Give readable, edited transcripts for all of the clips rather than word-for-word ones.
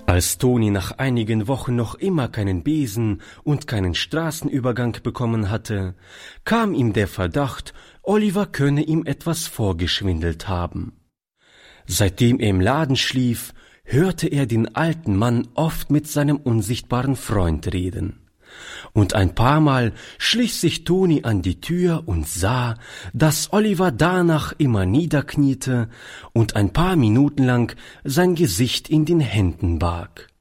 Als Toni nach einigen Wochen noch immer keinen Besen und keinen Straßenübergang bekommen hatte, kam ihm der Verdacht, Oliver könne ihm etwas vorgeschwindelt haben. Seitdem er im Laden schlief, hörte er den alten Mann oft mit seinem unsichtbaren Freund reden. Und ein paar Mal schlich sich Toni an die Tür und sah, dass Oliver danach immer niederkniete und ein paar Minuten lang sein Gesicht in den Händen barg.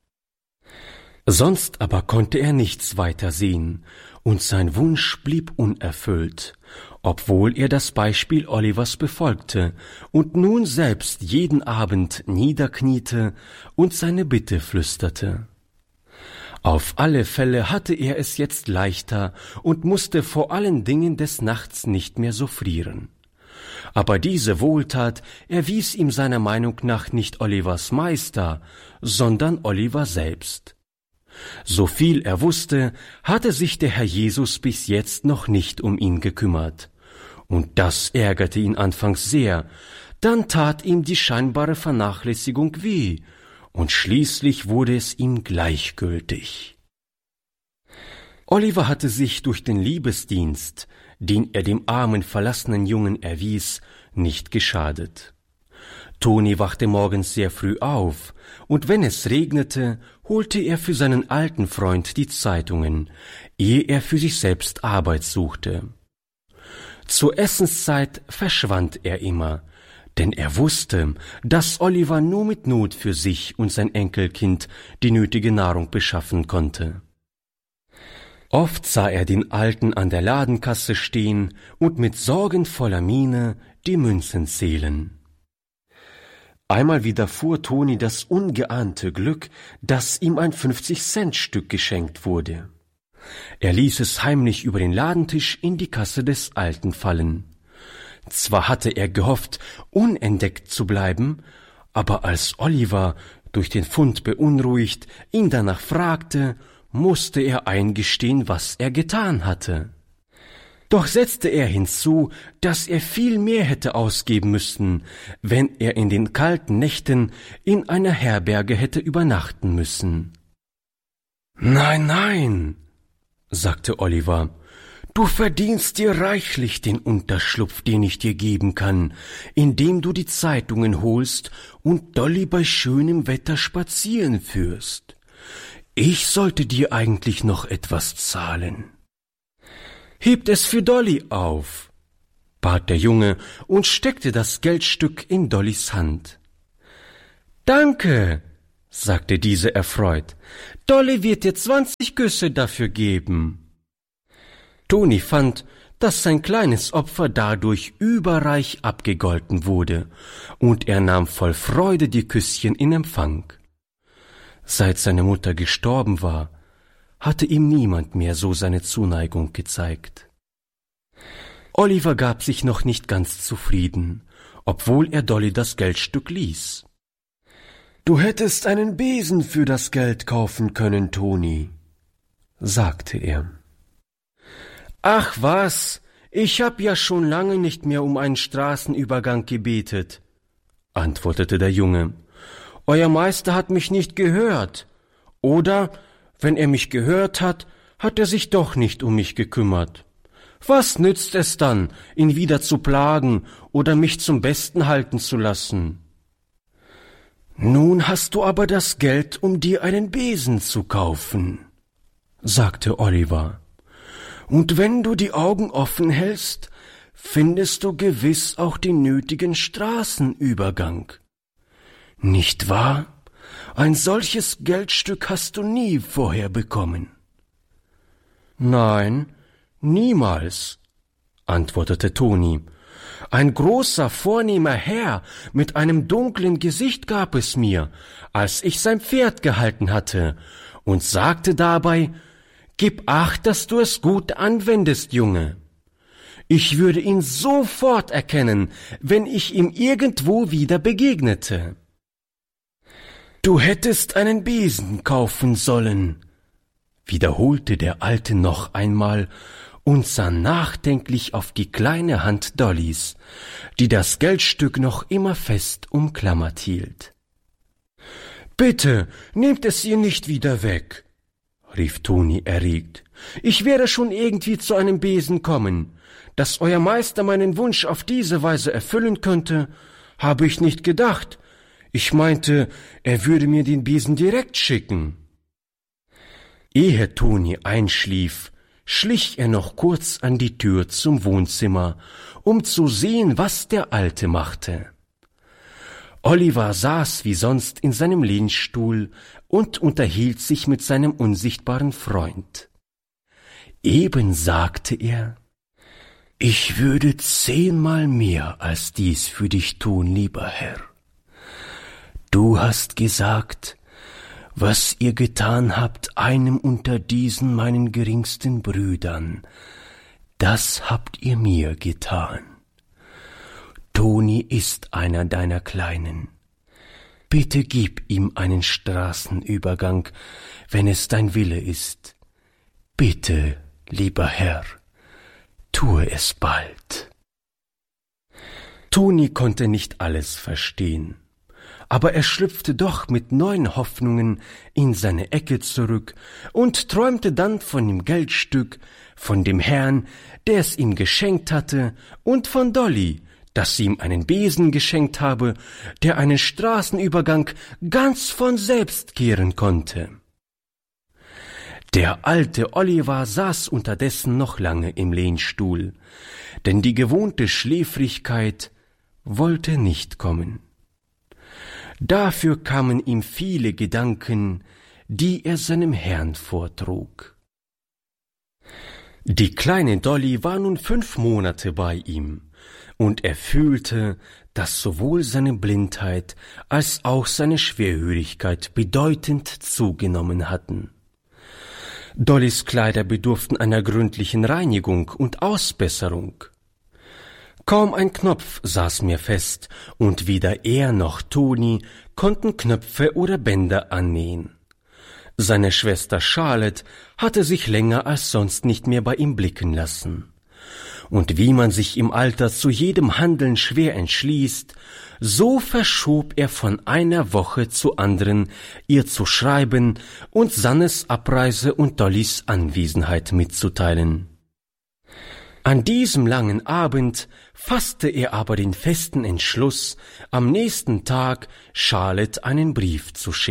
Sonst aber konnte er nichts weiter sehen, und sein Wunsch blieb unerfüllt, obwohl er das Beispiel Olivers befolgte und nun selbst jeden Abend niederkniete und seine Bitte flüsterte. Auf alle Fälle hatte er es jetzt leichter und musste vor allen Dingen des Nachts nicht mehr so frieren. Aber diese Wohltat erwies ihm seiner Meinung nach nicht Olivers Meister, sondern Oliver selbst. So viel er wusste, hatte sich der Herr Jesus bis jetzt noch nicht um ihn gekümmert. Und das ärgerte ihn anfangs sehr, dann tat ihm die scheinbare Vernachlässigung weh, und schließlich wurde es ihm gleichgültig. Oliver hatte sich durch den Liebesdienst, den er dem armen, verlassenen Jungen erwies, nicht geschadet. Toni wachte morgens sehr früh auf, und wenn es regnete, holte er für seinen alten Freund die Zeitungen, ehe er für sich selbst Arbeit suchte. Zur Essenszeit verschwand er immer, denn er wusste, dass Oliver nur mit Not für sich und sein Enkelkind die nötige Nahrung beschaffen konnte. Oft sah er den Alten an der Ladenkasse stehen und mit sorgenvoller Miene die Münzen zählen. Einmal widerfuhr Toni das ungeahnte Glück, dass ihm ein 50-Cent-Stück geschenkt wurde. Er ließ es heimlich über den Ladentisch in die Kasse des Alten fallen. Zwar hatte er gehofft, unentdeckt zu bleiben, aber als Oliver, durch den Fund beunruhigt, ihn danach fragte, musste er eingestehen, was er getan hatte. Doch setzte er hinzu, dass er viel mehr hätte ausgeben müssen, wenn er in den kalten Nächten in einer Herberge hätte übernachten müssen. »Nein, nein«, sagte Oliver, »du verdienst dir reichlich den Unterschlupf, den ich dir geben kann, indem du die Zeitungen holst und Dolly bei schönem Wetter spazieren führst. Ich sollte dir eigentlich noch etwas zahlen.« »Hebt es für Dolly auf«, bat der Junge und steckte das Geldstück in Dollys Hand. »Danke«, sagte diese erfreut, »Dolly wird dir 20 Güsse dafür geben.« Toni fand, dass sein kleines Opfer dadurch überreich abgegolten wurde, und er nahm voll Freude die Küsschen in Empfang. Seit seine Mutter gestorben war, hatte ihm niemand mehr so seine Zuneigung gezeigt. Oliver gab sich noch nicht ganz zufrieden, obwohl er Dolly das Geldstück ließ. »Du hättest einen Besen für das Geld kaufen können, Toni«, sagte er. »Ach was, ich hab ja schon lange nicht mehr um einen Straßenübergang gebetet«, antwortete der Junge. »Euer Meister hat mich nicht gehört. Oder, wenn er mich gehört hat, hat er sich doch nicht um mich gekümmert. Was nützt es dann, ihn wieder zu plagen oder mich zum Besten halten zu lassen?« »Nun hast du aber das Geld, um dir einen Besen zu kaufen«, sagte Oliver. »Und wenn du die Augen offen hältst, findest du gewiss auch den nötigen Straßenübergang. Nicht wahr? Ein solches Geldstück hast du nie vorher bekommen.« »Nein, niemals«, antwortete Toni. »Ein großer, vornehmer Herr mit einem dunklen Gesicht gab es mir, als ich sein Pferd gehalten hatte, und sagte dabei, »Gib acht, dass du es gut anwendest, Junge.« Ich würde ihn sofort erkennen, wenn ich ihm irgendwo wieder begegnete.« »Du hättest einen Besen kaufen sollen«, wiederholte der Alte noch einmal und sah nachdenklich auf die kleine Hand Dollys, die das Geldstück noch immer fest umklammert hielt. »Bitte, nehmt es ihr nicht wieder weg«, rief Toni erregt. »Ich werde schon irgendwie zu einem Besen kommen. Dass euer Meister meinen Wunsch auf diese Weise erfüllen könnte, habe ich nicht gedacht. Ich meinte, er würde mir den Besen direkt schicken.« Ehe Toni einschlief, schlich er noch kurz an die Tür zum Wohnzimmer, um zu sehen, was der Alte machte. Oliver saß wie sonst in seinem Lehnstuhl und unterhielt sich mit seinem unsichtbaren Freund. Eben sagte er: »Ich würde 10-mal mehr als dies für dich tun, lieber Herr. Du hast gesagt, was ihr getan habt einem unter diesen meinen geringsten Brüdern, das habt ihr mir getan. Toni ist einer deiner Kleinen. Bitte gib ihm einen Straßenübergang, wenn es dein Wille ist. Bitte, lieber Herr, tue es bald.« Toni konnte nicht alles verstehen, aber er schlüpfte doch mit neuen Hoffnungen in seine Ecke zurück und träumte dann von dem Geldstück, von dem Herrn, der es ihm geschenkt hatte, und von Dolly, dass sie ihm einen Besen geschenkt habe, der einen Straßenübergang ganz von selbst kehren konnte. Der alte Oliver saß unterdessen noch lange im Lehnstuhl, denn die gewohnte Schläfrigkeit wollte nicht kommen. Dafür kamen ihm viele Gedanken, die er seinem Herrn vortrug. Die kleine Dolly war nun 5 Monate bei ihm, und er fühlte, dass sowohl seine Blindheit als auch seine Schwerhörigkeit bedeutend zugenommen hatten. Dollys Kleider bedurften einer gründlichen Reinigung und Ausbesserung. Kaum ein Knopf saß mehr fest, und weder er noch Toni konnten Knöpfe oder Bänder annähen. Seine Schwester Charlotte hatte sich länger als sonst nicht mehr bei ihm blicken lassen. Und wie man sich im Alter zu jedem Handeln schwer entschließt, so verschob er von einer Woche zur anderen, ihr zu schreiben und Sannes Abreise und Dollys Anwesenheit mitzuteilen. An diesem langen Abend fasste er aber den festen Entschluss, am nächsten Tag Charlotte einen Brief zu schicken.